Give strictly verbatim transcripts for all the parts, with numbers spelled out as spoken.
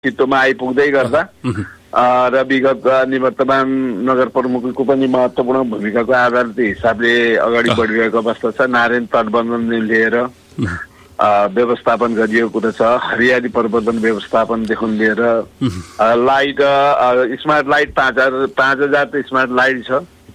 चितवनमा आइपुग्दै गर्दा र विगत निवर्तमान नगर प्रमुखको पनि महत्त्वपूर्ण भूमिकाको आधारित हिसाबले अगाडि बढिरहेको अवस्था छ। नारायण तटबन्धन लिएर व्यवस्थापन गरिएको कुरा छ। हरियाली प्रबन्धन व्यवस्थापनदेखि लिएर लाइट स्मार्ट लाइट पाँच हजार पाँच हजार त स्मार्ट लाइट छ।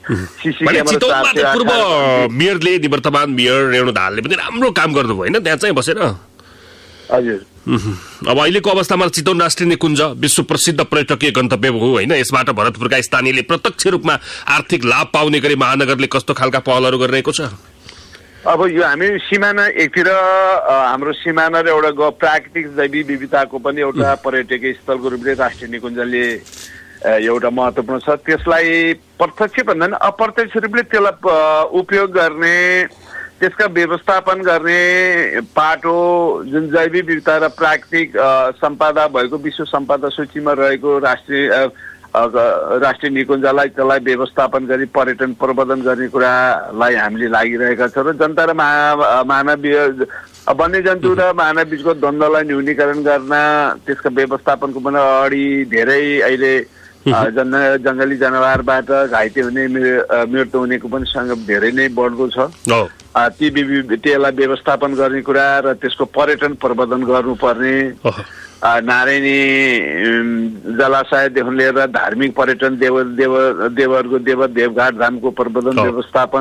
पूर्व मेयरले निवर्तमान मेयर रेणु दाहालले पनि राम्रो काम गर्नुभयो होइन त्यहाँ चाहिँ बसेर। हजुर अब अहिलेको अवस्थामा चितवन राष्ट्रिय निकुञ्ज विश्व प्रसिद्ध पर्यटकीय गन्तव्य हो होइन। यसबाट भरतपुरका स्थानीयले प्रत्यक्ष रूपमा आर्थिक लाभ पाउने गरी महानगरले कस्तो खालका पहलहरू गरिरहेको छ? अब यो हामी सिमाना एकतिर हाम्रो सिमाना र एउटा प्राकृतिक जैविक विविधताको पनि एउटा पर्यटकीय स्थलको रूपले राष्ट्रिय निकुञ्जले एउटा महत्त्वपूर्ण छ। त्यसलाई प्रत्यक्ष भन्दा पनि अप्रत्यक्ष रूपले त्यसलाई उपयोग गर्ने, त्यसका व्यवस्थापन गर्ने पाटो जुन जैविक विविधता र प्राकृतिक सम्पदा भएको विश्व सम्पदा सूचीमा रहेको राष्ट्रिय राष्ट्रिय निकुञ्जलाई त्यसलाई व्यवस्थापन गरी पर्यटन प्रबन्धन गर्ने कुरालाई हामीले लागिरहेका छौँ र जनता र मानवीय वन्यजन्तु र मानव बिचको द्वन्द्वलाई न्यूनीकरण गर्न त्यसका व्यवस्थापनको पनि अगाडि धेरै अहिले जन जङ्गली जनावरबाट घाइते हुने मृत्यु हुनेको पनि सङ्ख्या धेरै नै बढ्दो छ। ती त्यसलाई व्यवस्थापन गर्ने कुरा र त्यसको पर्यटन प्रबन्धन गर्नुपर्ने, नारायणी जलाशयदेखि लिएर धार्मिक पर्यटन देव देव देवहरूको देव देवघाट धामको प्रबन्धन व्यवस्थापन,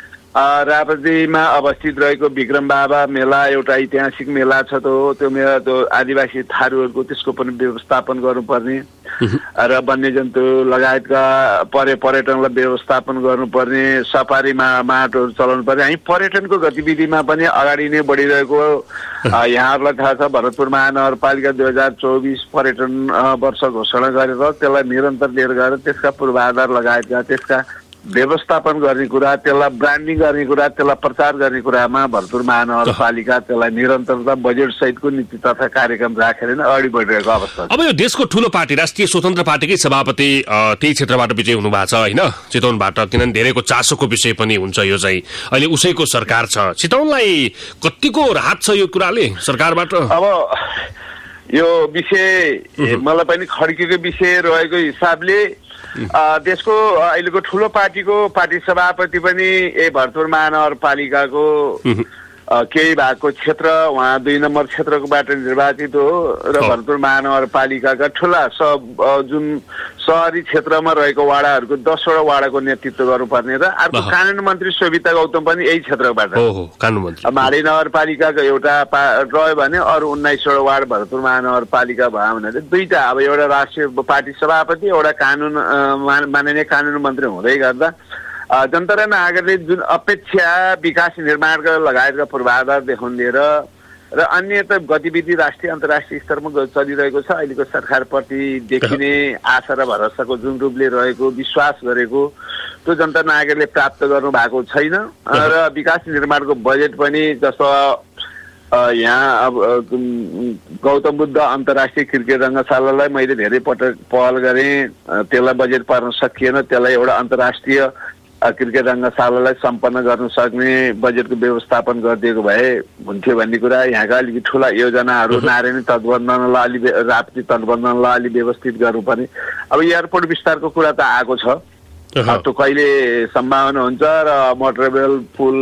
राप्तीमा अवस्थित रहेको विक्रम बाबा मेला एउटा ऐतिहासिक मेला छ। त्यो त्यो मेला त्यो आदिवासी थारूहरूको त्यसको पनि व्यवस्थापन गर्नुपर्ने र वन्यजन्तु लगायतका पर्य पर्यटनलाई व्यवस्थापन गर्नुपर्ने, सफारीमा माटोहरू चलाउनु पर्ने। हामी पर्यटनको गतिविधिमा पनि अगाडि नै बढिरहेको यहाँहरूलाई थाहा छ। भरतपुर महानगरपालिका दुई हजार चौबिस पर्यटन वर्ष घोषणा गरेर त्यसलाई निरन्तर लिएर गएर त्यसका पूर्वाधार लगायतका त्यसका व्यवस्थापन गर्ने कुरा, त्यसलाई ब्रान्डिङ गर्ने कुरा, त्यसलाई प्रचार गर्ने कुरामा भरतपुर महानगरपालिका त्यसलाई निरन्तरता बजेट सहितको नीति तथा कार्यक्रम राखेर नै अगाडि बढिरहेको अवस्था छ। अब यो देशको ठूलो पार्टी राष्ट्रिय स्वतन्त्र पार्टीकै सभापति त्यही क्षेत्रबाट विजय हुनु भएको छ होइन चितवनबाट, किनभने धेरैको चासोको विषय पनि हुन्छ। यो चाहिँ अहिले उसैको सरकार छ। चितवनलाई कतिको राहत छ यो कुराले सरकारबाट? अब यो विषय मलाई पनि खड्केको विषय रहेको हिसाबले देशको अहिलेको ठुलो पार्टीको पार्टी सभापति पनि ए भरतपुर महानगरपालिकाको केही भागको क्षेत्र उहाँ दुई नम्बर क्षेत्रकोबाट निर्वाचित हो र भरतपुर महानगरपालिकाका ठुला सब जुन सहरी क्षेत्रमा रहेको वाडाहरूको दसवटा वाडाको नेतृत्व गर्नुपर्ने र अर्को कानुन मन्त्री शोभिता गौतम पनि यही क्षेत्रबाट माडी नगरपालिकाको एउटा रह्यो भने अरू उन्नाइसवटा वार्ड भरतपुर महानगरपालिका भयो भने दुईटा अब एउटा राष्ट्रिय पार्टी सभापति एउटा कानुन माननीय कानुन मन्त्री हुँदै गर्दा जनता र नागरिकले जुन अपेक्षा विकास निर्माणका लगायतका पूर्वाधारदेखि लिएर र अन्य त गतिविधि राष्ट्रिय अन्तर्राष्ट्रिय स्तरमा चलिरहेको छ। अहिलेको सरकारप्रति देखिने आशा र भरोसाको जुन रूपले रहेको विश्वास गरेको त्यो जनता नागरिकले प्राप्त गर्नु भएको छैन र विकास निर्माणको बजेट पनि जस्तो यहाँ अब गौतम बुद्ध अन्तर्राष्ट्रिय क्रिकेट रङ्गशालालाई मैले धेरै पटक पहल गरेँ, त्यसलाई बजेट पार्न सकिएन। त्यसलाई एउटा अन्तर्राष्ट्रिय क्रिकेट रङ्गशालालाई सम्पन्न गर्न सक्ने बजेटको व्यवस्थापन गरिदिएको भए हुन्थ्यो भन्ने कुरा। यहाँका अलिकति ठुला योजनाहरू नारायणी तटबन्धनलाई अलि राप्ती तटबन्धनलाई अलि व्यवस्थित गर्नुपर्ने। अब एयरपोर्ट विस्तारको कुरा त आएको छ, त्यो कहिले सम्भावना हुन्छ र मोटरवेल पुल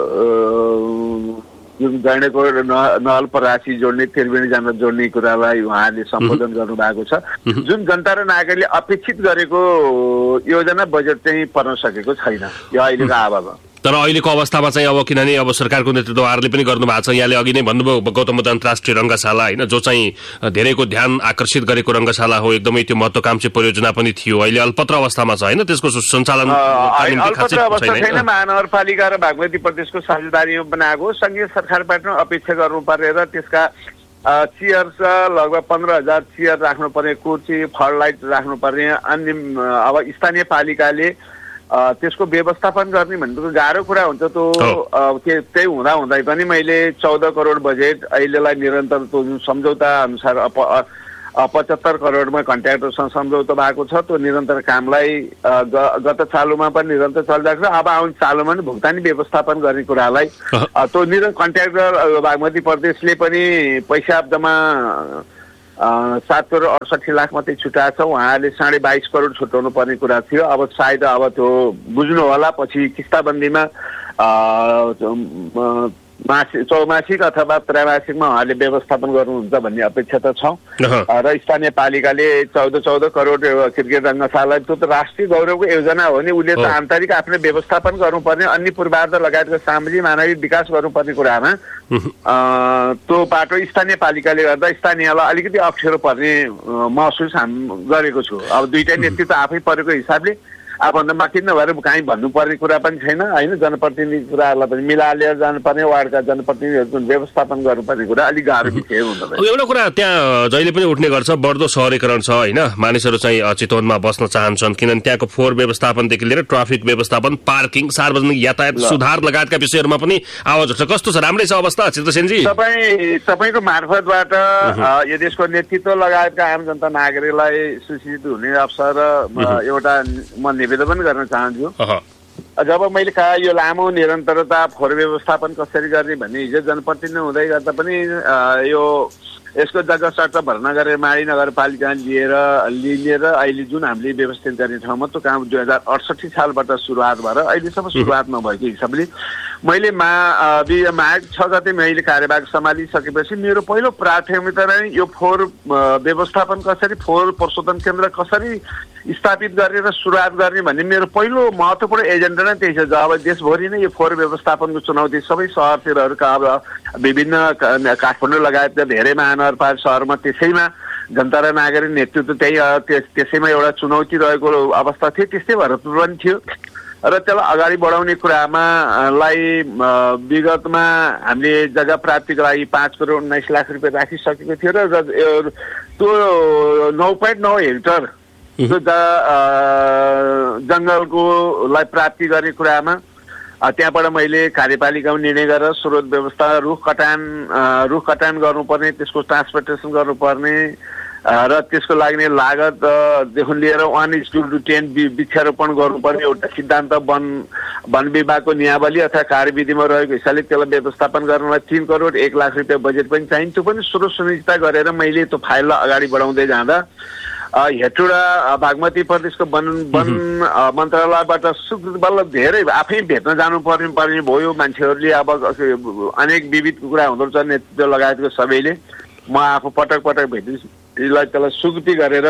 जुन गैँडेको नहल परासी जोड्ने त्रिवेणी जान जोड्ने कुरालाई उहाँले सम्बोधन गर्नुभएको छ। जुन जनता र नागरिकले अपेक्षित गरेको योजना बजेट चाहिँ पर्न सकेको छैन यो अहिलेको आवाजमा। तर अहिलेको अवस्थामा चाहिँ अब किनभने अब सरकारको नेतृत्व उहाँहरूले पनि गर्नुभएको छ। यहाँले अघि नै भन्नुभयो गौतम बुद्ध अन्तर्राष्ट्रिय रङ्गशाला होइन, जो चाहिँ धेरैको ध्यान आकर्षित गरेको रङ्गशाला हो, एकदमै त्यो महत्त्वकांक्षी परियोजना पनि थियो। अहिले अल्पत्र अवस्थामा छ होइन, त्यसको सञ्चालन अल्पत्र अवस्था छैन। महानगरपालिका र बागमती प्रदेशको साझेदारीमा बनाएको संघीय सरकारबाट अपेक्षा गर्नुपर्ने र त्यसका चेयर छ लगभग पन्ध्र हजार चेयर राख्नुपर्ने, कुर्सी फ्लडलाइट राख्नुपर्ने। अन्य अब स्थानीय पालिकाले त्यसको व्यवस्थापन गर्ने भनेको गाह्रो कुरा हुन्छ। त्यो त्यही हुँदा हुँदै पनि मैले चौध करोड बजेट अहिलेलाई निरन्तर त्यो सम्झौता अनुसार पचहत्तर करोडमा कन्ट्र्याक्टरसँग सम्झौता भएको छ। त्यो निरन्तर कामलाई गत चालुमा पनि निरन्तर चलिरहेको छ। अब आउने चालुमा पनि भुक्तानी व्यवस्थापन गर्ने कुरालाई त्यो निरन्तर कन्ट्र्याक्टर बागमती प्रदेशले पनि पैसा जम्मा सात करोड अडसठी लाख मात्रै छुट्याएको छ। उहाँले साढे बाइस करोड छुट्याउनु पर्ने कुरा थियो। अब सायद अब त्यो बुझ्नु होला पछि किस्ताबन्दीमा मासिक चौमासिक अथवा त्रैमासिकमा उहाँले व्यवस्थापन गर्नुहुन्छ भन्ने अपेक्षा त छ। र स्थानीय पालिकाले चौध चौध करोड क्रिकेट रङ्गशाला त्यो त राष्ट्रिय गौरवको योजना हो नि। उसले त आन्तरिक आफ्नै व्यवस्थापन गर्नुपर्ने, अन्य पूर्वाधार लगायतको सामाजिक मानवीय विकास गर्नुपर्ने कुरामा त्यो बाटो स्थानीय पालिकाले गर्दा स्थानीयलाई अलिकति अप्ठ्यारो पर्ने महसुस हाम गरेको छु। अब दुईटै नेतृत्व आफै परेको हिसाबले आफूभन्दा माथि नभएर कहीँ भन्नुपर्ने कुरा पनि छैन होइन। जनप्रतिनिधि कुराहरूलाई पनि मिलाएर जानुपर्ने, वार्डका जनप्रतिनिधिहरूको व्यवस्थापन गर्नुपर्ने कुरा अलिक गाह्रो विषय हुँदैन। एउटा कुरा त्यहाँ जहिले पनि उठ्ने गर्छ, बढ्दो सहरीकरण छ होइन। मानिसहरू चाहिँ चितवनमा बस्न चाहन्छन् किनभने त्यहाँको फोहोर व्यवस्थापनदेखि लिएर ट्राफिक व्यवस्थापन, पार्किङ, सार्वजनिक यातायात सुधार लगायतका विषयहरूमा पनि आवाज उठ्छ। कस्तो छ, राम्रै छ अवस्था चित्रसेनजी? तपाईँ तपाईँको मार्फतबाट यो देशको नेतृत्व लगायतका आम जनता नागरिकलाई सूचित हुने अवसर एउटा म निवेदन पनि गर्न चाहन्छु। जब मैले कहा यो लामो निरन्तरता फोहोर व्यवस्थापन कसरी गर्ने भन्ने हिजो जनप्रतिनिधि हुँदै गर्दा पनि यो यसको जग्गा सट्टा भर्ना गरेर माडी नगरपालिका लिएर लिएर अहिले जुन हामीले व्यवस्थित गर्ने ठाउँमा त्यो काम दुई हजार अडसठी सालबाट सुरुवात भएर अहिलेसम्म सुरुवात नभएको हिसाबले मैले मा माघ छ गते मैले कार्यभार सम्हालिसकेपछि मेरो पहिलो प्राथमिकता नै यो फोहोर व्यवस्थापन कसरी, फोहोर प्रशोधन केन्द्र कसरी स्थापित गरेर सुरुवात गर्ने भन्ने मेरो पहिलो महत्त्वपूर्ण एजेन्डा नै त्यही छ। जब देशभरि नै यो फोहोर व्यवस्थापनको चुनौती सबै सहरतिरहरूका अब विभिन्न काठमाडौँ लगायतका धेरै महानगरपालिका सहरमा त्यसैमा जनता र नागरिक नेतृत्व त्यही त्यसैमा एउटा चुनौती रहेको अवस्था थियो। त्यस्तै भएर पनि थियो र त्यसलाई अगाडि बढाउने कुरामा लाई विगतमा हामीले जग्गा प्राप्तिको लागि पाँच करोड उन्नाइस लाख रुपियाँ राखिसकेको थियो र त्यो नौ पोइन्ट नौ हेक्टर त्यो जङ्गलको लाई प्राप्ति गर्ने कुरामा त्यहाँबाट मैले कार्यपालिकामा निर्णय गरेर स्रोत व्यवस्था, रुख कटान रुख कटान गर्नुपर्ने, त्यसको ट्रान्सपोर्टेसन गर्नुपर्ने र त्यसको लाग्ने लागतदेखि लिएर one is two two ten वृक्षारोपण गर्नुपर्ने एउटा सिद्धान्त वन वन विभागको नियावली अथवा कार्यविधिमा रहेको हिसाबले त्यसलाई व्यवस्थापन गर्नलाई तीन करोड एक लाख रुपियाँ बजेट पनि चाहिन्छ। त्यो पनि स्रोत सुनिश्चित गरेर मैले त्यो फाइललाई अगाडि बढाउँदै जाँदा हेटुडा बागमती प्रदेशको वन वन मन्त्रालयबाट स्वीकृति बल्ल धेरै आफै भेट्न जानु पर्ने पर्ने भयो। मान्छेहरूले अब अनेक विविध कुरा हुँदो रहेछ नेतृत्व लगायतको सबैले म आफू पटक पटक भेटिस त्यसलाई त्यसलाई स्वीकृति गरेर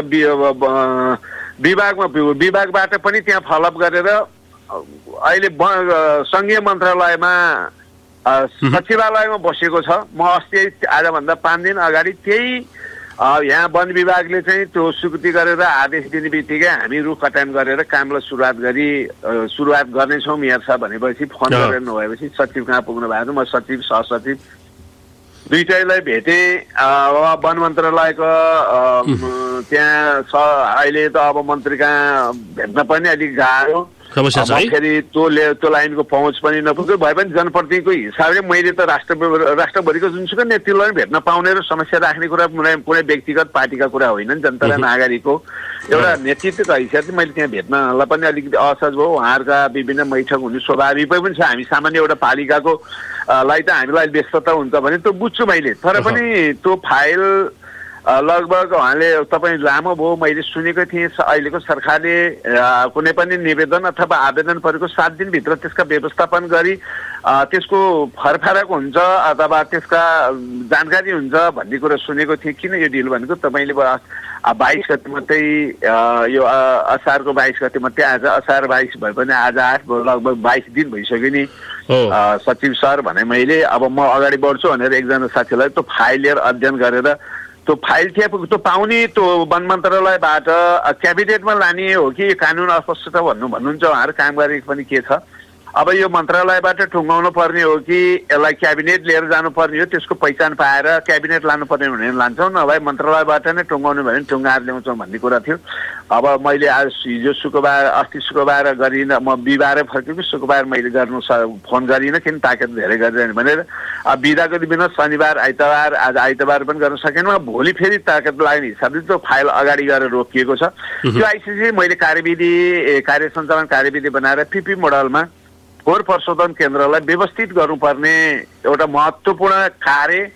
विभागमा विभागबाट पनि त्यहाँ फलोअप गरेर अहिले सङ्घीय मन्त्रालयमा सचिवालयमा बसेको छ। म अस्ति आजभन्दा पाँच दिन अगाडि त्यही यहाँ वन विभागले चाहिँ त्यो स्वीकृति गरेर आदेश दिने बित्तिकै हामी रुख कटान गरेर कामलाई सुरुवात गरी सुरुवात गर्नेछौँ मेयर साहब भनेपछि फोन गरेर नभएपछि सचिव कहाँ पुग्नु भएको म सचिव सहसचिव दुईटैलाई भेटेँ। वन मन्त्रालयको त्यहाँ छ अहिले त अब मन्त्री कहाँ भेट्न पनि अलिक गाह्रो फेरि त्यो त्यो लाइनको पहुँच पनि नपुग्यो भए पनि जनप्रतिनिधिको हिसाबले मैले त राष्ट्र राष्ट्रभरिको जुनसुकै नेतृत्वलाई भेट्न पाउने र समस्या राख्ने कुरा कुनै कुनै व्यक्तिगत पार्टीका कुरा होइन नि, जनता र नागरिकको एउटा नेतृत्वको हैसियतले मैले त्यहाँ भेट्नलाई पनि अलिकति असहज भयो। उहाँहरूका विभिन्न बैठक हुने स्वाभाविक पनि छ। हामी सामान्य एउटा पालिकाको लाई त हामीलाई व्यस्तता हुन्छ भने त्यो बुझ्छु मैले, तर पनि त्यो फाइल लगभग उहाँले तपाईँ लामो भयो मैले सुनेको थिएँ अहिलेको सरकारले कुनै पनि निवेदन अथवा आवेदन परेको सात दिनभित्र त्यसका व्यवस्थापन गरी त्यसको फरफरक हुन्छ अथवा त्यसका जानकारी हुन्छ भन्ने कुरा सुनेको थिएँ। किन यो ढिलो भनेको तपाईँले बाइस गते मात्रै यो असारको बाइस गते मात्रै आज असार बाइस भए पनि आज आठ लगभग बाइस दिन भइसक्यो नि सचिव सर भने मैले अब म अगाडि बढ्छु भनेर एकजना साथीलाई त्यो फाइल लिएर अध्ययन गरेर त्यो फाइल थियो त्यो पाउने त्यो वन मन्त्रालयबाट क्याबिनेटमा लाने हो कि कानुन अस्पष्टता भन्नु भन्नुहुन्छ उहाँहरू काम गरेको पनि के छ। अब यो मन्त्रालयबाट टुङ्गाउनु पर्ने हो कि यसलाई क्याबिनेट लिएर जानुपर्ने हो, त्यसको पहिचान पाएर क्याबिनेट लानुपर्ने भने लान्छौँ, नभए मन्त्रालयबाट नै टुङ्गाउनु भने टुङ्गाएर ल्याउँछौँ भन्ने कुरा थियो। अब मैले आज हिजो शुक्रबार अस्ति शुक्रबार गरिनँ, म बिहिबारै फर्केको शुक्रबार मैले गर्नु फोन गरिनँ किन ताकत धेरै गरिरहने भनेर बिदाको दिन शनिबार आइतबार आज आइतबार पनि गर्न सकेन। भोलि फेरि ताकत लाग्ने हिसाबले त्यो फाइल अगाडि गरेर रोकिएको छ। त्यो आइसिसी मैले कार्यविधि कार्य सञ्चालन कार्यविधि बनाएर पिपी मोडलमा फोहोर प्रशोधन केन्द्रलाई व्यवस्थित गर्नुपर्ने एउटा महत्त्वपूर्ण कार्य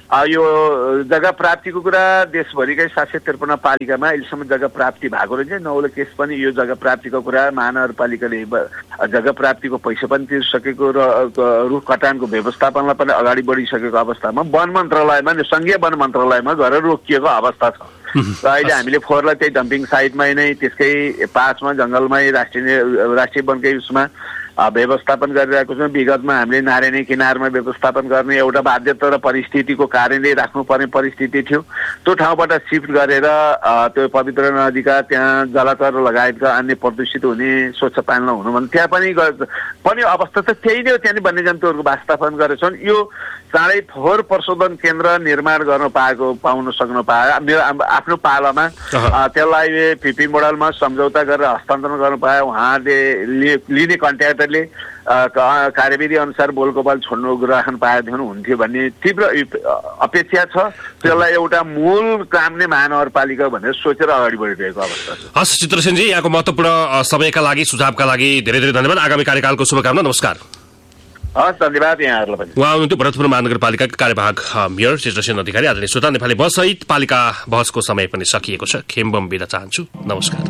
यो जग्गा प्राप्तिको कुरा देशभरिकै सात सय त्रिपन्न पालिकामा अहिलेसम्म जग्गा प्राप्ति भएको रहेछ। नौलो केस पनि यो जग्गा प्राप्तिको कुरा महानगरपालिकाले जग्गा प्राप्तिको पैसा पनि तिरिसकेको र रुख कटानको व्यवस्थापनलाई पनि अगाडि बढिसकेको अवस्थामा वन मन्त्रालयमा सङ्घीय वन मन्त्रालयमा गएर रोकिएको अवस्था छ। र अहिले हामीले फोहोरलाई त्यही डम्पिङ साइटमै नै त्यसकै पासमा जङ्गलमै राष्ट्रिय राष्ट्रिय वनकै उसमा व्यवस्थापन गरिरहेको छौँ। विगतमा हामीले नारायणी किनारमा व्यवस्थापन गर्ने एउटा बाध्यता र परिस्थितिको कारणले राख्नुपर्ने परिस्थिति थियो। त्यो ठाउँबाट शिफ्ट गरेर त्यो पवित्र नदीका त्यहाँ जलचर लगायतका अन्य प्रदूषित हुने स्वच्छ पानी नहुनु भने त्यहाँ पनि पनि अवस्था त त्यही नै हो। त्यहाँ वन्यजन्तुहरूको वास्तवन गरेछन्। यो चाँडै फोहोर प्रशोधन केन्द्र निर्माण गर्न पाएको पाउन सक्नु पायो मेरो आफ्नो पालामा त्यसलाई पिपी मोडलमा सम्झौता गरेर हस्तान्तरण गर्नु पायो। उहाँले लिने कन्ट्र्याक्टरले कार्यविधि अनुसार बोलको बल छोड्नु राख्न पाएदेखि हुन्थ्यो भन्ने तीव्र अपेक्षा छ। त्यसलाई एउटा मूल काम नै महानगरपालिका भनेर सोचेर अगाडि बढिरहेको अवस्था छ। हस् चित्रसेनजी, यहाँको महत्त्वपूर्ण समयका लागि सुझावका लागि धेरै धेरै धन्यवाद। आगामी कार्यकालको शुभकामना। नमस्कार। हस् धन्यवाद यहाँहरूलाई पनि। उहाँ हुनुहुन्थ्यो भरतपुर महानगरपालिकाका कार्यवाहक मेयर चित्रसेन अधिकारी। आदरणीय श्रोता, नेपाली बस सहित पालिका बहसको समय पनि सकिएको छ। खेम्बम बिदा चाहन्छु। नमस्कार।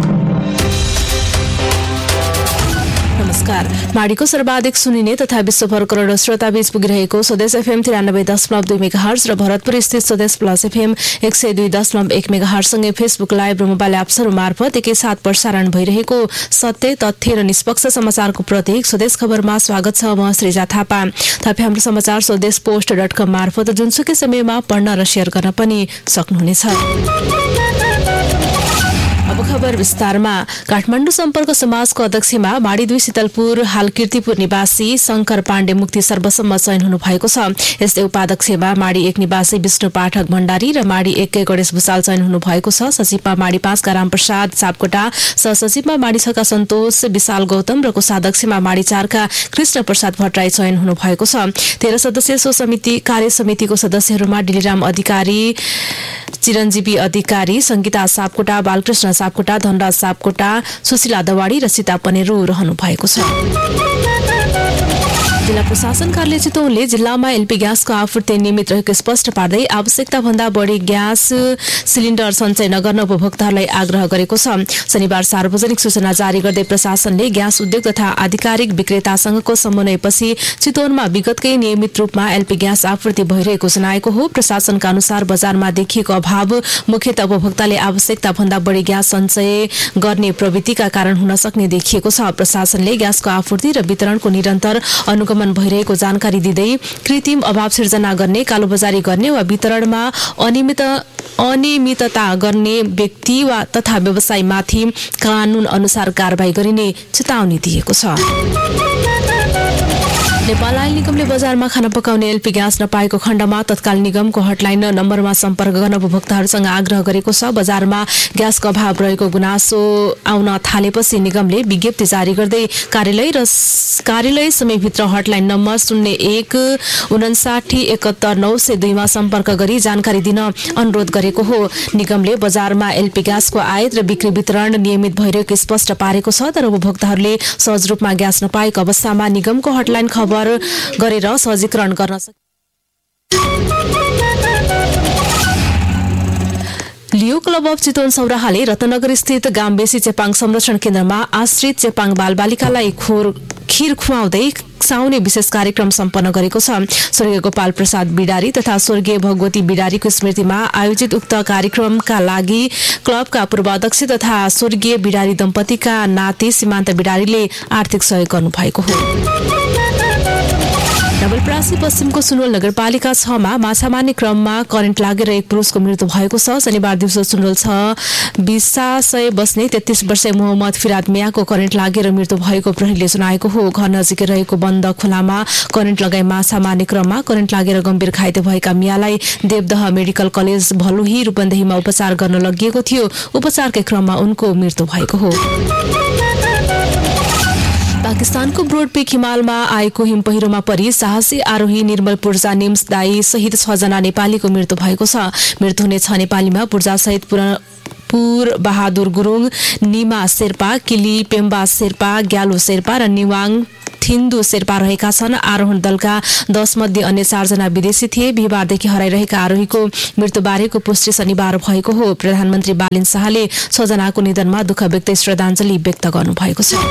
नमस्कार। माडीको सर्वाधिक सुनिने तथा विश्वभर करोडौं श्रोता बीच पुगिरहेको स्वदेश एफएम तिरानब्बे दशमलव दुई मेगाहर्ज र भरतपुर स्थित स्वदेश प्लस एफएम एक सय दुई दशमलव एक मेगाहर्जसँगै फेसबुक लाइभ र मोबाइल एप्सहरू मार्फत एकैसाथ प्रसारण भइरहेको सत्य, तथ्य र निष्पक्ष समाचारको प्रतीक स्वदेश खबरमा स्वागत छ। म श्रीजा थापा। तपाईँ हाम्रो समाचार स्वदेश पोस्ट डट कम मार्फत जुनसुकै समयमा पढ्न र शेयर गर्न पनि सक्नुहुनेछ। अब खबर विस्तारमा। काठमाडौँ सम्पर्क समाजको अध्यक्षमा माडी दुई शीतलपुर हाल कीर्तिपुर निवासी शंकर पाण्डे मुक्ति सर्वसम्म चयन हुनु भएको छ। यस्तै उपाध्यक्षमा माडी एक निवासी विष्णु पाठक भण्डारी र माडी एककै गणेश भूषाल चयन हुनु भएको छ। सचिवमा माडी पाँचका रामप्रसाद सापकोटा, सहसचिवमा माडी छका सन्तोष विशाल गौतम र कोषाध्यक्षमा माडी चारका कृष्ण प्रसाद भट्टराई चयन हुनु भएको छ। तेह्र सदस्यीय सो समिति कार्य समितिको सदस्यहरूमा डिलिराम अधिकारी, चिरञ्जीवी अधिकारी, संगीता सापकोटा, बालकृष्ण सापकोटा, धनराज सापकोटा, सुशीला दवाडी र सीता पनेरू रहनु भएको छ। जिल्ला प्रशासन कार्यालय चितवनले जिल्लामा एलपी ग्यासको आपूर्ति नियमित रहेको स्पष्ट पार्दै आवश्यकता भन्दा बढी ग्यास सिलिन्डर सञ्चय नगर्न उपभोक्ताहरूलाई आग्रह गरेको छ। शनिबार सार्वजनिक सूचना जारी गर्दै प्रशासनले ग्यास उद्योग तथा आधिकारिक विक्रेतासँगको समन्वयपछि चितवनमा विगतकै नियमित रूपमा एलपी ग्यास आपूर्ति भइरहेको जनाएको हो। प्रशासनका अनुसार बजारमा देखिएको अभाव मुख्यतः उपभोक्ताले आवश्यकता भन्दा बढी ग्यास सञ्चय गर्ने प्रवृत्तिका कारण हुन सक्ने देखिएको छ। प्रशासनले ग्यासको आपूर्ति र वितरणको निरन्तर अनुगमन भइरहेको जानकारी दिँदै कृत्रिम अभाव सिर्जना गर्ने, कालोबजारी गर्ने वा वितरणमा अनियमित अनियमितता गर्ने व्यक्ति वा तथा व्यवसायीमाथि कानून अनुसार कारबाही गरिने चेतावनी दिएको छ। नेपाल आयल निगमले बजारमा खाना पकाउने एलपी ग्यास नपाएको खण्डमा तत्काल निगमको हटलाइन नम्बरमा सम्पर्क गर्न उपभोक्ताहरूसँग आग्रह गरेको छ। बजारमा ग्यासको अभाव रहेको गुनासो आउन थालेपछि निगमले विज्ञप्ति जारी गर्दै कार्यालय र कार्यालय समयभित्र हटलाइन नम्बर शून्य एक उनासाठी एकहत्तर नौ सय दुईमा सम्पर्क गरी जानकारी दिन अनुरोध गरेको हो। निगमले बजारमा एलपी ग्यासको आयात र बिक्री वितरण नियमित भइरहेको स्पष्ट पारेको छ। तर उपभोक्ताहरूले सहज रूपमा ग्यास नपाएको अवस्थामा निगमको हटलाइन खबर गरेर सहजीकरण गर्न सक्छ। लियो क्लब अफ चितवन सौराहाले रत्नगर स्थित गाम्बेसी चेपाङ संरक्षण केन्द्रमा आश्रित चेपाङ बालबालिकालाई खोर खीर खुवाउँदै साउने विशेष कार्यक्रम सम्पन्न गरेको छ। स्वर्गीय गोपाल प्रसाद बिडारी तथा स्वर्गीय भगवती बिडारीको स्मृतिमा आयोजित उक्त कार्यक्रमका लागि क्लबका पूर्व अध्यक्ष तथा स्वर्गीय बिडारी दम्पतिका नाति सीमान्त बिडारीले आर्थिक सहयोग गर्नुभएको हो। नवलपरासी पश्चिमको सुनवल नगरपालिका छमा माछा मार्ने क्रममा करेन्ट लागेर एक पुरुषको मृत्यु भएको छ। शनिबार दिउँसो सुनवल छ बिसासय बस्ने तेत्तीस वर्षीय मोहम्मद फिराद मियाको करेन्ट लागेर मृत्यु भएको प्रहरीले जनाएको हो। घर नजिकै रहेको बन्द खोलामा करेन्ट लगाई माछा मार्ने क्रममा करेन्ट लागेर गम्भीर घाइते भएका मियालाई देवदह मेडिकल कलेज भलुही रूपन्देहीमा उपचार गर्न लगिएको थियो। उपचारकै क्रममा उनको मृत्यु भएको हो। पाकिस्तानको ब्रोडपेक हिमालमा आएको हिमपहिरोमा परि साहसी आरोही निर्मल पूर्जा निम्स दाई सहित छ जना नेपालीको मृत्यु भएको छ। मृत्यु हुने छ नेपालीमा पूर्जा सहित पुर बहादुर गुरुङ, निमा शेर्पा, किली पेम्बा शेर्पा, ग्यालो शेर्पा र निवाङ थिन्दु शेर्पा रहेका छन्। आरोहण दलका दस मध्ये अन्य चारजना विदेशी थिए। बिहिबारदेखि हराइरहेका आरोहीको मृत्युबारेको पुष्टि शनिबार भएको हो। प्रधानमन्त्री बालिन शाहले छजनाको निधनमा दुःख व्यक्त श्रद्धाञ्जली व्यक्त गर्नुभएको छ।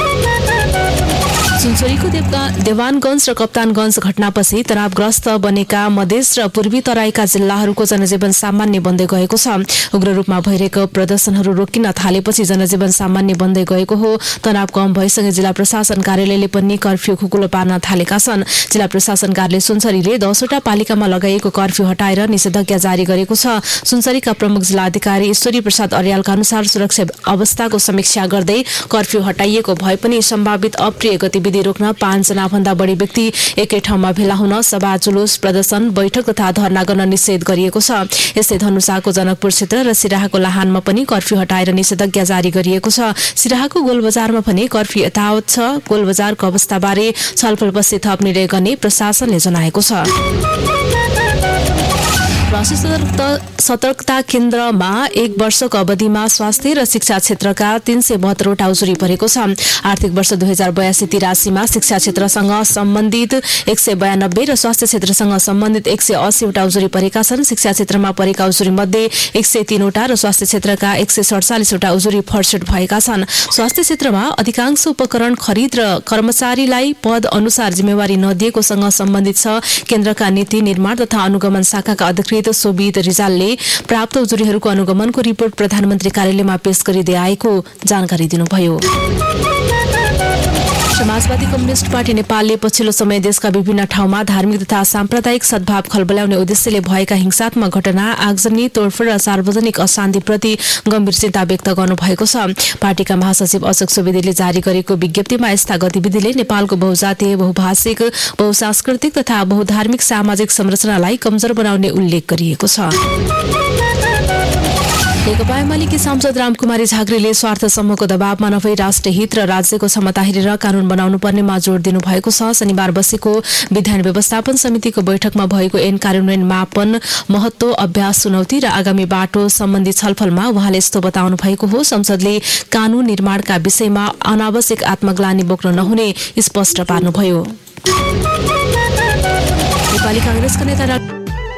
सुनसरीको देवानगञ्ज र कप्तानगञ्ज घटनापछि तनावग्रस्त बनेका मधेस र पूर्वी तराईका जिल्लाहरूको जनजीवन सामान्य बन्दै गएको छ। उग्र रूपमा भइरहेको प्रदर्शनहरू रोकिन थालेपछि जनजीवन सामान्य बन्दै गएको हो। तनाव कम भइसके जिल्ला प्रशासन कार्यालयले पनि कर्फ्यू खुकुलो पार्न थालेका छन्। जिल्ला प्रशासन कार्यालय सुनसरीले दसवटा पालिकामा लगाइएको कर्फ्यू हटाएर निषेधाज्ञा जारी गरेको छ। सुनसरीका प्रमुख जिल्लाधिकारी ईश्वरी प्रसाद अर्यालका अनुसार सुरक्षा अवस्थाको समीक्षा गर्दै कर्फ्यू हटाइएको भए पनि सम्भावित अप्रिय गतिविधि रोक्न पाँचजना भन्दा बढी व्यक्ति एकै ठाउँमा भेला हुन, सभा जुलुस प्रदर्शन बैठक तथा धरना गर्न निषेध गरिएको छ। यस्तै धनुषाको जनकपुर क्षेत्र र सिराहाको लाहानमा पनि कर्फ्यू हटाएर निषेधाज्ञा जारी गरिएको छ। सिराहाको गोलबजारमा पनि कर्फ्यू यथावत छ। गोलबजारको अवस्थाबारे छलफलपछि थप निर्णय गर्ने प्रशासनले जनाएको छ। राष्ट्रिय सतर्कता केन्द्रमा एक वर्षको अवधिमा स्वास्थ्य र शिक्षा क्षेत्रका तीन सय बहत्तरवटा उजुरी परेको छ। आर्थिक वर्ष दुई हजार बयासी तिरासीमा शिक्षा क्षेत्रसँग सम्बन्धित एक सय बयानब्बे र स्वास्थ्य क्षेत्रसँग सम्बन्धित एक सय अस्सीवटा उजुरी परेका छन्। शिक्षा क्षेत्रमा परेका उजुरी मध्ये एक सय तीनवटा र स्वास्थ्य क्षेत्रका एक सय सडचालिसवटा उजुरी फर्सेट भएका छन्। स्वास्थ्य क्षेत्रमा अधिकांश उपकरण खरिद र कर्मचारीलाई पद अनुसार जिम्मेवारी नदिएकोसँग सम्बन्धित छ। केन्द्रका नीति निर्माण तथा अनुगमन शाखाका अधिकृत सोभित रिजालले प्राप्त उजुरीहरूको अनुगमनको रिपोर्ट प्रधानमन्त्री कार्यालयमा पेश गरिँदै आएको जानकारी दिनुभयो। समाजवादी कम्युनिष्ट पार्टी नेपालले पछिल्लो समय देशका विभिन्न ठाउँमा धार्मिक तथा साम्प्रदायिक सद्भाव खलबल्याउने उद्देश्यले भएका हिंसात्मक घटना, आगजनी, तोडफोड र सार्वजनिक अशान्तिप्रति गम्भीर चिन्ता व्यक्त गर्नुभएको छ। पार्टीका महासचिव अशोक सुवेदीले जारी गरेको विज्ञप्तिमा यस्ता गतिविधिले नेपालको बहुजातीय, बहुभाषिक, बहुसांस्कृतिक तथा बहुधार्मिक सामाजिक संरचनालाई कमजोर बनाउने उल्लेख गरिएको छ। नेकपा एमालेकी सांसद रामकुमारी झाँक्रीले स्वार्थ समूहको दबावमा नभई राष्ट्रिय हित र राज्यको क्षमता हेरेर कानून बनाउनु पर्नेमा जोड़ दिनुभएको छ। शनिबार बसेको विधान व्यवस्थापन समितिको बैठकमा भएको ऐन कार्यान्वयन मापन, महत्व, अभ्यास, चुनौती र आगामी बाटो सम्बन्धी छलफलमा उहाँले यस्तो बताउनु भएको हो। संसदले कानून निर्माणका विषयमा अनावश्यक आत्मग्लानि बोक्न नहुने स्पष्ट पार्नुभयो। नेपाली कांग्रेसका नेता